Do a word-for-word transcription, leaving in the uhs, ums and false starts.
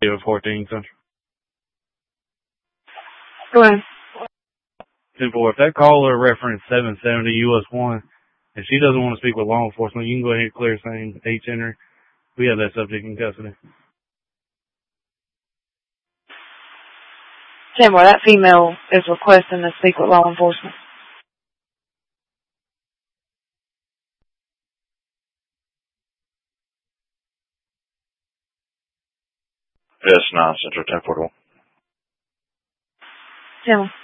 fourteen Central. Go ahead. ten four, if that caller referenced seven seventy U S one, and she doesn't want to speak with law enforcement, you can go ahead and clear saying H. Henry. We have that subject in custody. ten four, that female is requesting to speak with law enforcement. Yes, nine Central, ten forty-one. ten four.